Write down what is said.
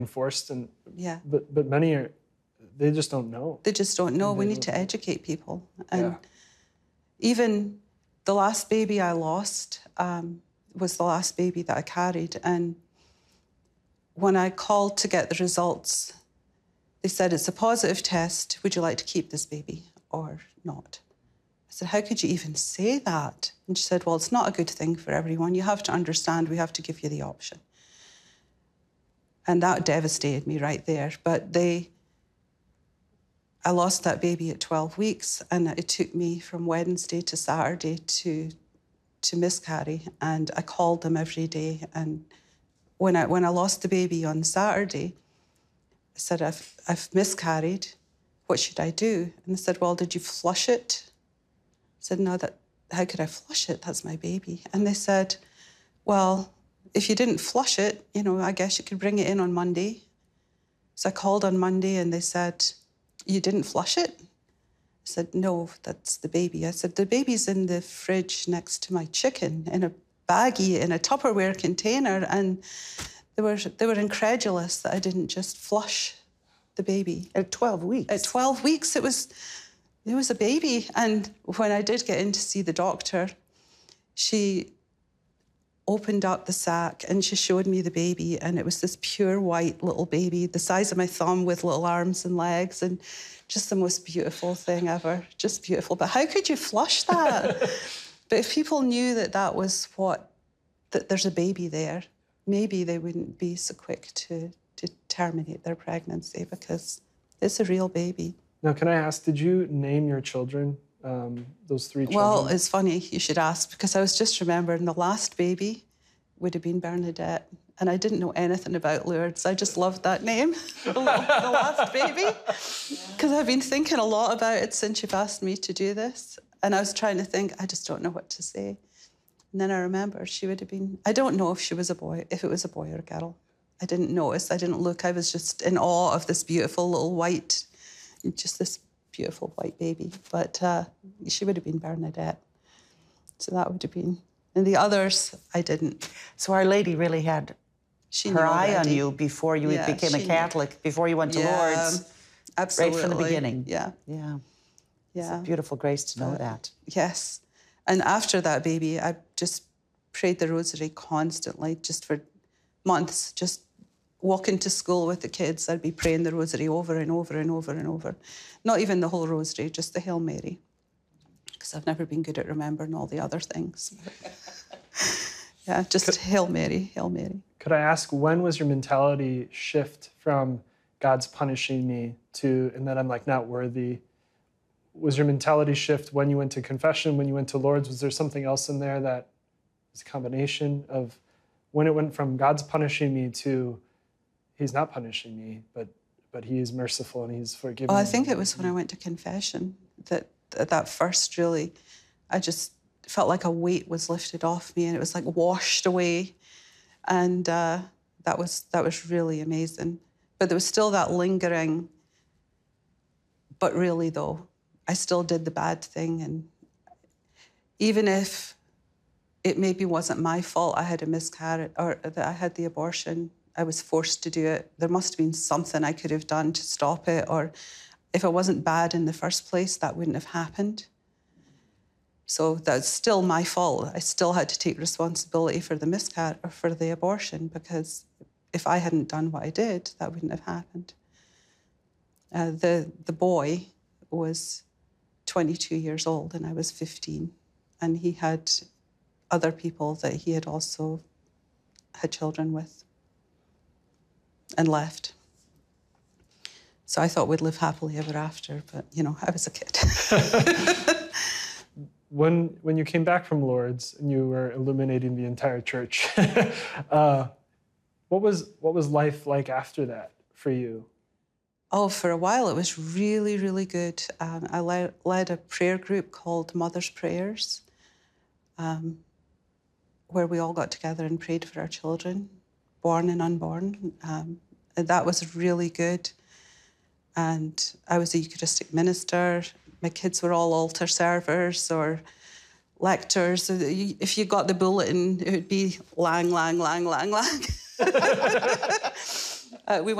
enforced, and yeah. but many are, they just don't know. They just don't know. We need to educate people. And even the last baby I lost was the last baby that I carried. And when I called to get the results, they said, it's a positive test. Would you like to keep this baby or not? I said, how could you even say that? And she said, well, it's not a good thing for everyone. You have to understand, we have to give you the option. And that devastated me right there. But I lost that baby at 12 weeks, and it took me from Wednesday to Saturday to miscarry. And I called them every day. And when I lost the baby on Saturday, I said, I've miscarried. What should I do? And they said, well, did you flush it? I said, no, how could I flush it? That's my baby. And they said, well, if you didn't flush it, I guess you could bring it in on Monday. So I called on Monday and they said, you didn't flush it? I said, no, that's the baby. I said, the baby's in the fridge next to my chicken in a baggie in a Tupperware container. And they were incredulous that I didn't just flush the baby. At 12 weeks? At 12 weeks, it was a baby. And when I did get in to see the doctor, she opened up the sack and she showed me the baby, and it was this pure white little baby, the size of my thumb with little arms and legs, and just the most beautiful thing ever, just beautiful. But how could you flush that? But if people knew that that there's a baby there, maybe they wouldn't be so quick to terminate their pregnancy, because it's a real baby. Now, can I ask, did you name your children, those 3 children? Well, it's funny you should ask, because I was just remembering the last baby would have been Bernadette, and I didn't know anything about Lourdes. I just loved that name, the last baby, because I've been thinking a lot about it since you've asked me to do this, and I was trying to think, I just don't know what to say. And then I remember she would have been, I don't know if it was a boy or a girl. I didn't notice, I didn't look, I was just in awe of this beautiful little white, just this beautiful white baby. But she would have been Bernadette. So that would have been. And the others, I didn't. So Our Lady really had her eye on you before you became a Catholic, before you went to Lourdes. Absolutely. Right from the beginning. Yeah. Yeah. Yeah. It's a beautiful grace to know that. Yes. And after that baby, I just prayed the rosary constantly, just for months, just walking to school with the kids. I'd be praying the rosary over and over and over and over. Not even the whole rosary, just the Hail Mary, because I've never been good at remembering all the other things. Yeah, just Hail Mary, Hail Mary. Could I ask, when was your mentality shift from God's punishing me to, and then I'm like not worthy? Was your mentality shift when you went to confession, when you went to Lourdes? Was there something else in there that was a combination of when it went from God's punishing me to he's not punishing me, but he is merciful and he's forgiving me? I think it was when I went to confession that first really, I just felt like a weight was lifted off me and it was like washed away. And that was really amazing. But there was still that lingering, but really though, I still did the bad thing. And even if it maybe wasn't my fault I had a miscarriage or that I had the abortion, I was forced to do it. There must have been something I could have done to stop it, or if it wasn't bad in the first place, that wouldn't have happened. So that's still my fault. I still had to take responsibility for the miscarriage or for the abortion, because if I hadn't done what I did, that wouldn't have happened. The boy was 22 years old and I was 15, and he had other people that he had also had children with and left. So I thought we'd live happily ever after, but, I was a kid. When you came back from Lourdes and you were illuminating the entire church, what was life like after that for you? Oh, for a while it was really, really good. I led a prayer group called Mother's Prayers, where we all got together and prayed for our children, born and unborn. And that was really good. And I was a Eucharistic minister. My kids were all altar servers or lectors. If you got the bulletin, it would be lang, lang, lang, lang, lang. We